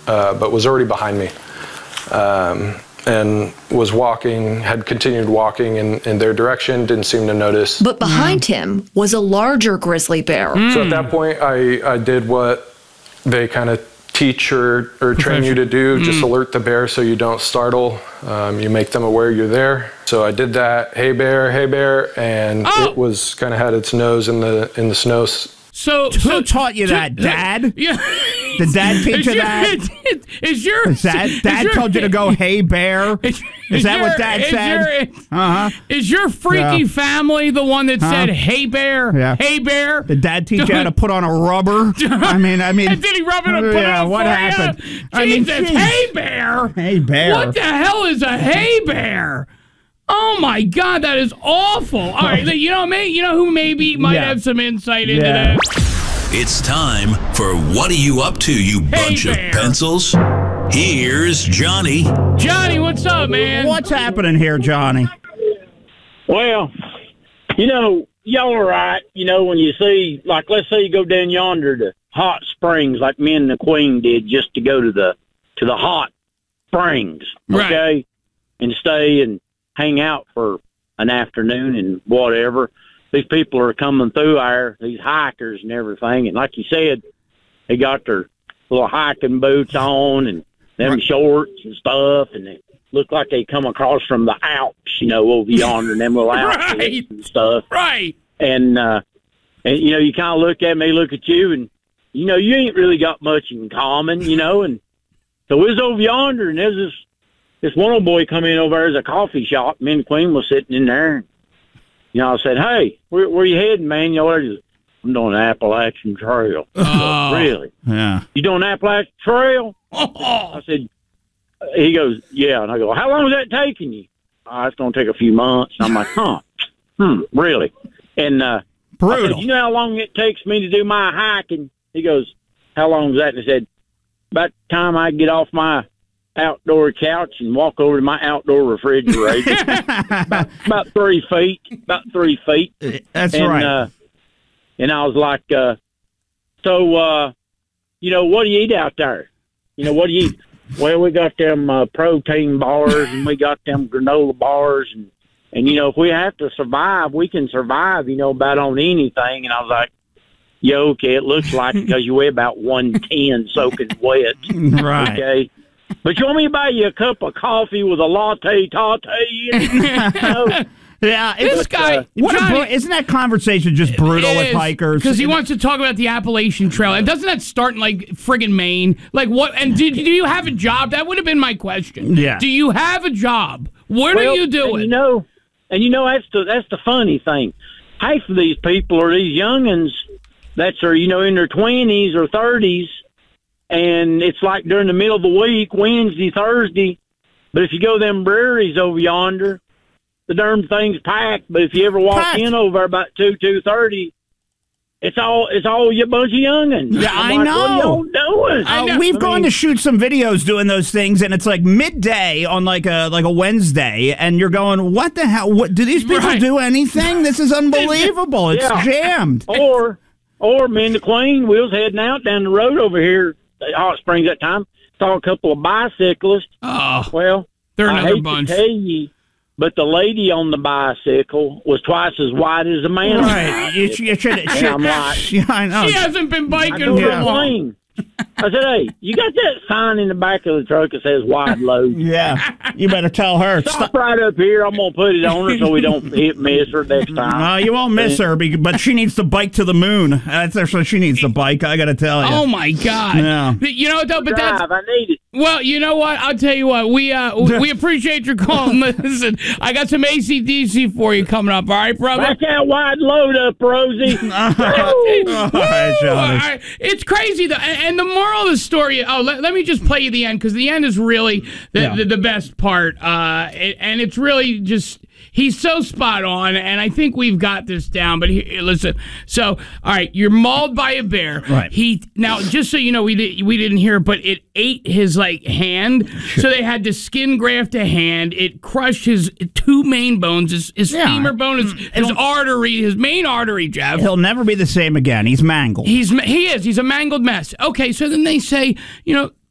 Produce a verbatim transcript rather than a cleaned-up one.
uh, but was already behind me. Um, and was walking, had continued walking in, in their direction, didn't seem to notice. But behind mm. him was a larger grizzly bear. Mm. So at that point, I, I did what they kind of teach or, or train you to do, mm. just alert the bear so you don't startle. Um, you make them aware you're there. So I did that, hey bear, hey bear, and oh. it was kind of had its nose in the in the snow. So, Who so, taught you that, Dad? Yeah. Did Dad teach you your, that? Is your is that Dad your, told you to go, hey bear? Is, is that your, what Dad said? Uh huh. Is your freaky yeah. family the one that huh? said, "Hey bear, yeah. hey bear"? Did Dad teach you how to put on a rubber? I mean, I mean, and did he rub it and put yeah, it on what for happened? You? I mean, Jesus, geez. hey bear, hey bear. What the hell is a hey bear? Oh my God, that is awful. All right, you know, may, you know who maybe might yeah. have some insight into yeah. that. It's time for What Are You Up To, You Bunch hey, of Pencils? Here's Johnny. Johnny, what's up, man? What's happening here, Johnny? Well, you know, y'all are right. You know, when you see, like, let's say you go down yonder to Hot Springs, like me and the Queen did, just to go to the to the hot springs, okay, right. and stay and hang out for an afternoon and whatever. These people are coming through there, these hikers and everything. And like you said, they got their little hiking boots on and them right. shorts and stuff. And they look like they come across from the Alps, you know, over yonder and them little outfits right. and stuff. Right. And, uh, and, you know, you kind of look at me, look at you, and, you know, you ain't really got much in common, you know. And so we was over yonder, and there's this, this one old boy come in over there as a coffee shop. Me and the Queen was sitting in there. You know, I said, hey, where, where you heading, man? You know, I'm doing the Appalachian Trail. Oh, said, really? Yeah. You doing the Appalachian Trail? Oh. I said, he goes, yeah. And I go, how long is that taking you? Oh, it's going to take a few months. And I'm like, huh, hmm, really? And uh, brutal. I said, you know how long it takes me to do my hiking? He goes, how long is that? And I said, about the time I get off my outdoor couch and walk over to my outdoor refrigerator. about, about three feet. About three feet. That's and, right. Uh, and I was like, uh, so, uh, you know, what do you eat out there? You know, what do you eat? Well, we got them uh, protein bars and we got them granola bars. And, and, you know, if we have to survive, we can survive, you know, about on anything. And I was like, yeah, okay, it looks like because you weigh about one ten soaking wet. Right. Okay. But you want me to buy you a cup of coffee with a latte tate in it? You know? Yeah, this guy, uh, what Johnny, a, isn't that conversation just brutal with hikers? Because he wants to talk about the Appalachian Trail, and doesn't that start in like friggin' Maine? Like what? And do, do you have a job? That would have been my question. Yeah. Do you have a job? What well, are you doing? And you know, and you know that's the that's the funny thing. Half of these people are these youngins that's are you know in their twenties or thirties. And it's like during the middle of the week, Wednesday, Thursday. But if you go them breweries over yonder, the darn thing's packed. But if you ever walk packed. in over about two, two thirty, it's all it's all a bunch of youngins. Yeah, I like, know. What are y'all doing? Uh, know. we've I gone mean, to shoot some videos doing those things, and it's like midday on like a like a Wednesday, and you're going, "What the hell? What do these people Right. do anything? This is unbelievable! It's Yeah. jammed." Or, or me and the Queen, we was heading out down the road over here. Hot Springs that time, saw a couple of bicyclists. Oh, Well, they're I another hate bunch. to tell you, but the lady on the bicycle was twice as wide as the man. on the Right? You, bicycle. you should. And should I'm like, yeah, I know. She hasn't been I biking told for the a while. Queen, I said, hey, you got that sign in the back of the truck that says wide load? Yeah, you better tell her. Stop right up here. I'm going to put it on her so we don't hit miss her next time. No, you won't miss her, be- but she needs to bike to the moon. That's what she needs to bike. I got to tell you. Oh my God! Yeah. But you know what though? But that's Drive, I need it. well. You know what? I'll tell you what. We uh we appreciate your call. Listen, I got some A C D C for you coming up. All right, brother. Back that wide load up, Rosie. All right, Johnny. All right. It's crazy though, and, and the moral of the story. Oh, let, let me just play you the end because the end is really the, Yeah. the, the best part. Uh, it, and it's really just he's so spot on, and I think we've got this down. But he, listen, so all right, you're mauled by a bear. Right. He now just so you know, we did we didn't hear, but it ate his like hand, so they had to skin graft a hand. It crushed his two main bones, his, his Yeah. femur bone, his, his artery, his main artery, Jeff. He'll never be the same again. He's mangled. He's he is. He's a mangled mess. Okay, so then they say, you know,